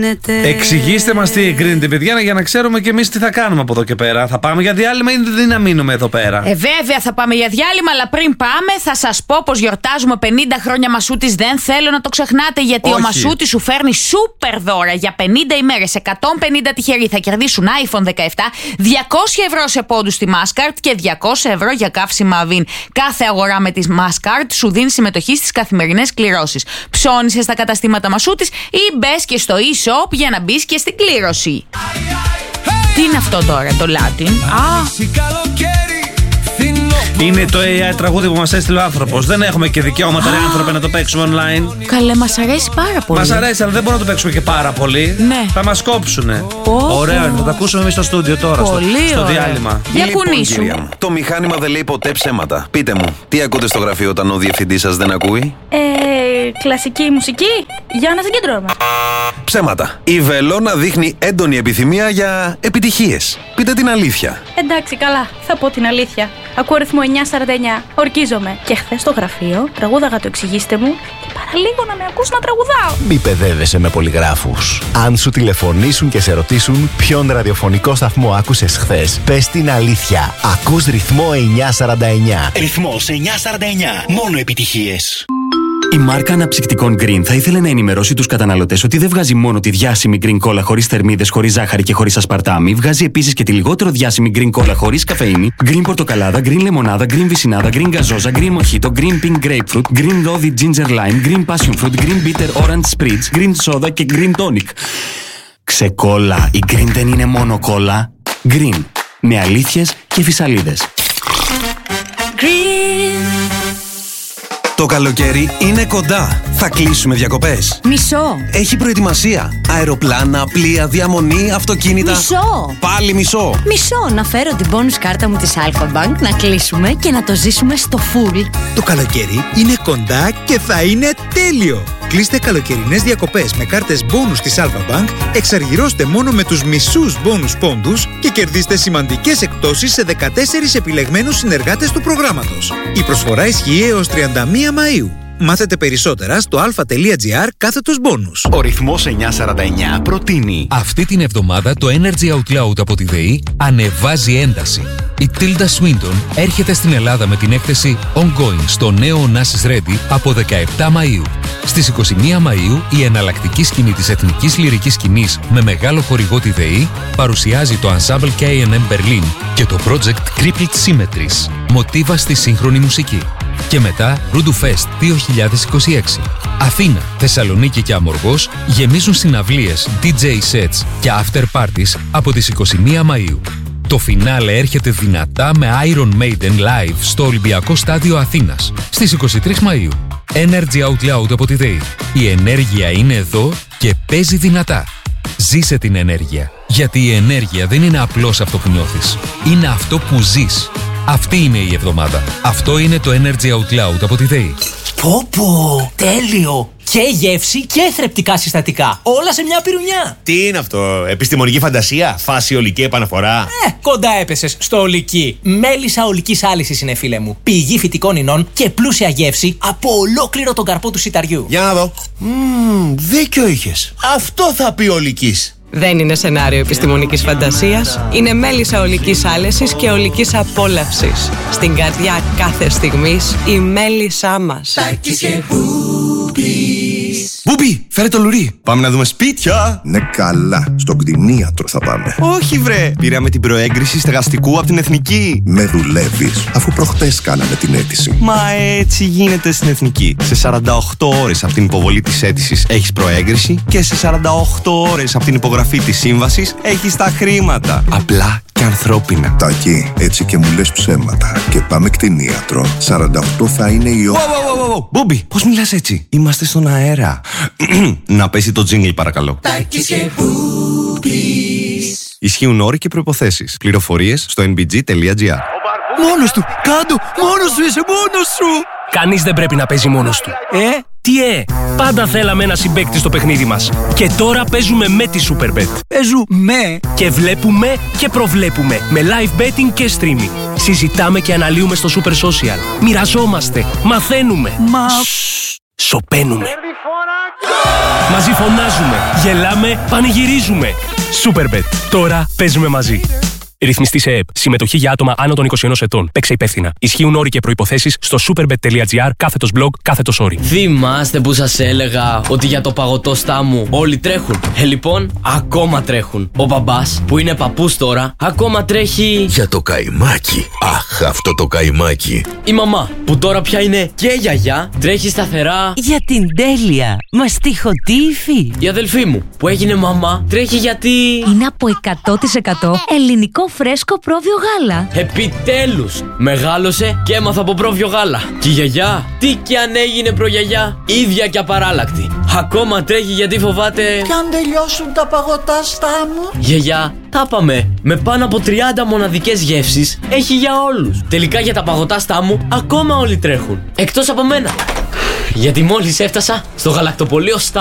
Εξηγήστε μας τι εγκρίνεται, παιδιά, για να ξέρουμε και εμείς τι θα κάνουμε από εδώ και πέρα. Θα πάμε για διάλειμμα ή δεν να μείνουμε εδώ πέρα? Βέβαια θα πάμε για διάλειμμα, αλλά πριν πάμε θα σας πω πως γιορτάζουμε 50 χρόνια Μασούτης. Δεν θέλω να το ξεχνάτε, γιατί όχι. Ο Μασούτης σου φέρνει σούπερ δώρα για 50 ημέρες. 150 τυχεροί θα κερδίσουν iPhone 17, 200 ευρώ σε πόντους στη Mastercard και 200 ευρώ για καύσιμα Avin. Κάθε αγορά με τη Mastercard σου δίνει συμμετοχή στις καθημερινές κληρώσεις. Ψώνισε στα καταστήματα Μασούτης ή μπες και στο e-shop για να μπεις και στην κλήρωση. Τι είναι αυτό τώρα, το Latin? Είναι το AI τραγούδι που μας έστειλε ο άνθρωπος. Δεν έχουμε και δικαιώματα, ρε άνθρωπε, να το παίξουμε online. Καλέ, μας αρέσει πάρα πολύ. Μας αρέσει, αλλά δεν μπορούμε να το παίξουμε και πάρα πολύ. Ναι. Θα μας κόψουνε. Ωραίο είναι, θα τα ακούσουμε εμείς στο στούντιο τώρα. Στο διάλειμμα. Για κουνήσου. Το μηχάνημα δεν λέει ποτέ ψέματα. Πείτε μου, τι ακούτε στο γραφείο όταν ο διευθυντής σας δεν ακούει? Κλασική μουσική, για να συγκεντρώμε. Ψέματα. Η Βελόνα δείχνει έντονη επιθυμία για επιτυχίες. Πείτε την αλήθεια. Εντάξει, καλά, θα πω την αλήθεια. Ακούω ρυθμό 949. Ορκίζομαι. Και χθες στο γραφείο τραγούδαγα το εξηγήστε μου και παραλίγο να με ακούς να τραγουδάω. Μη παιδεύεσαι με πολυγράφους. Αν σου τηλεφωνήσουν και σε ρωτήσουν ποιον ραδιοφωνικό σταθμό άκουσες χθες, πες την αλήθεια. Ακούς ρυθμό 949. Ρυθμός 949. Μόνο επιτυχίες. Η μάρκα αναψυκτικών Green θα ήθελε να ενημερώσει τους καταναλωτές ότι δεν βγάζει μόνο τη διάσημη Green Cola χωρίς θερμίδες, χωρίς ζάχαρη και χωρίς ασπαρτάμι, βγάζει επίσης και τη λιγότερο διάσημη Green Cola χωρίς καφεΐνη, Green Πορτοκαλάδα, Green Λεμονάδα, Green Βυσσινάδα, Green Γκαζόζα, Green Mojito, Green Pink Grapefruit, Green Lodi Ginger Lime, Green Passion Fruit, Green Bitter Orange Spritz, Green Soda και Green Tonic. Ξεκόλα, η Green δεν είναι μόνο κόλλα. Green, με αλήθειες και φυσαλίδες. Το καλοκαίρι είναι κοντά. Θα κλείσουμε διακοπές. Μισό. Έχει προετοιμασία. Αεροπλάνα, πλοία, διαμονή, αυτοκίνητα. Μισό. Πάλι μισό. Μισό, να φέρω την bonus κάρτα μου της Alpha Bank, να κλείσουμε και να το ζήσουμε στο full. Το καλοκαίρι είναι κοντά και θα είναι τέλειο. Κλείστε καλοκαιρινές διακοπές με κάρτες bonus της Alpha Bank, εξαργυρώστε μόνο με τους μισούς bonus πόντους και κερδίστε σημαντικές εκπτώσεις σε 14 επιλεγμένους συνεργάτες του προγράμματος. Η προσφορά ισχύει έως 31 Μαΐου. Μάθετε περισσότερα στο alpha.gr/bonus. Ο ρυθμός 949 προτείνει. Αυτή την εβδομάδα το Energy Out Loud από τη ΔΕΗ ανεβάζει ένταση. Η Tilda Swinton έρχεται στην Ελλάδα με την έκθεση Ongoing στο νέο Onassis Ready από 17 Μαΐου. Στις 21 Μαΐου η εναλλακτική σκηνή της εθνικής λυρικής σκηνής με μεγάλο χορηγό τη ΔΕΗ παρουσιάζει το Ensemble K&M Berlin και το project Crippled Symmetries, μοτίβα στη σύγχρονη μουσική. Και μετά Rudu Fest 2026. Αθήνα, Θεσσαλονίκη και Αμοργός γεμίζουν συναυλίες, DJ sets και after parties από τις 21 Μαΐου. Το φινάλε έρχεται δυνατά με Iron Maiden live στο Ολυμπιακό Στάδιο Αθήνας στις 23 Μαΐου. Energy Out Loud από τη ΔΕΗ. Η ενέργεια είναι εδώ και παίζει δυνατά. Ζήσε την ενέργεια. Γιατί η ενέργεια δεν είναι απλώς αυτό που νιώθεις. Είναι αυτό που ζεις. Αυτή είναι η εβδομάδα. Αυτό είναι το Energy Out Loud από τη ΔΕΗ. Πω, τέλειο! Και γεύση και θρεπτικά συστατικά. Όλα σε μια πυρουνιά. Τι είναι αυτό, επιστημονική φαντασία, φάση ολική επαναφορά? Κοντά έπεσες στο ολική. Μέλισσα ολικής άλυσης είναι, φίλε μου. Πηγή φυτικών ινών και πλούσια γεύση από ολόκληρο τον καρπό του σιταριού. Για να δω. Δίκιο είχες. Αυτό θα πει ολικής. Δεν είναι σενάριο επιστημονικής φαντασίας. Είναι μέλισσα ολικής άλεσης και ολικής απόλαυσης. Στην καρδιά κάθε στιγμής η μέλισσά μας. Μπούμπι, φέρε το λουρί. Πάμε να δούμε σπίτια. Ναι, καλά. Στον κτηνίατρο θα πάμε. Όχι, βρε. Πήραμε την προέγκριση στεγαστικού από την Εθνική. Με δουλεύεις, αφού προχτές κάναμε την αίτηση. Μα έτσι γίνεται στην Εθνική. Σε 48 ώρες από την υποβολή της αίτησης έχεις προέγκριση και σε 48 ώρες από την υπογραφή της σύμβασης έχεις τα χρήματα. Απλά και ανθρώπινα. Τάκη, έτσι και μου λες ψέματα. Και πάμε κτηνίατρο. 48 θα είναι η ώρα. Μπούμπι, πώς μιλάς έτσι? Είμαστε στον αέρα. Να πέσει το τζίνγκλ, παρακαλώ. Ισχύουν όροι και προϋποθέσεις. Πληροφορίες στο nbg.gr. Μόνος του! Κάντο! Μόνος σου είσαι! Μόνος σου! Κανείς δεν πρέπει να παίζει μόνος του. Τι πάντα θέλαμε ένα συμπαίκτη στο παιχνίδι μας. Και τώρα παίζουμε με τη Superbet. Παίζουμε! Και βλέπουμε και προβλέπουμε. Με live betting και streaming. Συζητάμε και αναλύουμε στο Super Social. Μοιραζόμαστε. Μαθαίνουμε. σωπαίνουμε. Μαζί φωνάζουμε, γελάμε, πανηγυρίζουμε. Superbet. Τώρα παίζουμε μαζί. Ρυθμιστή σε ΕΕΠ. Συμμετοχή για άτομα άνω των 21 ετών. Παίξε υπεύθυνα. Ισχύουν όροι και προϋποθέσεις στο superbet.gr/blog/όροι. Θυμάστε που σας έλεγα ότι για το παγωτό στάμου όλοι τρέχουν? Λοιπόν, ακόμα τρέχουν. Ο μπαμπάς, που είναι παππούς τώρα, ακόμα τρέχει. Για το καϊμάκι. Αχ, αυτό το καϊμάκι. Η μαμά, που τώρα πια είναι και γιαγιά, τρέχει σταθερά. Για την τέλεια. Μαστιχωτή υφή. Η αδελφή μου, που έγινε μαμά, τρέχει γιατί. Είναι από 100% ελληνικό φρέσκο πρόβιο γάλα. Επιτέλους! Μεγάλωσε και έμαθα από πρόβιο γάλα. Και η γιαγιά, τι κι αν έγινε προγιαγιά, ίδια και απαράλλακτη. Ακόμα τρέχει γιατί φοβάται. Κι αν τελειώσουν τα παγωτά στάμου. Γιαγιά, τα πάμε. Με πάνω από 30 μοναδικές γεύσεις έχει για όλους. Τελικά για τα παγωτά στάμου ακόμα όλοι τρέχουν. Εκτός από μένα. Γιατί μόλις έφτασα στο γαλακτοπωλείο